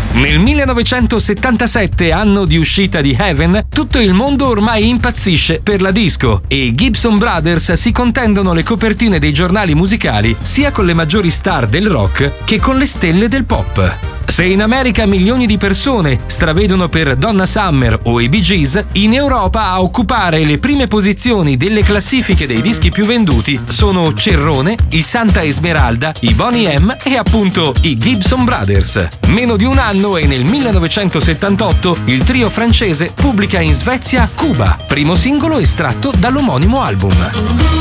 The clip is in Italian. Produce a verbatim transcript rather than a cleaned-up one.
Nel millenovecentosettantasette, anno di uscita di Heaven, tutto il mondo ormai impazzisce per la disco e i Gibson Brothers si contendono le copertine dei giornali musicali sia con le maggiori star del rock che con le stelle del pop. Se in America milioni di persone stravedono per Donna Summer o i Bee Gees, in Europa a occupare le prime posizioni delle classifiche dei dischi più venduti sono Cerrone, i Santa Esmeralda, i Boney M e appunto i Gibson Brothers. Meno di un anno e nel millenovecentosettantotto il trio francese pubblica in Svezia Cuba, primo singolo estratto dall'omonimo album.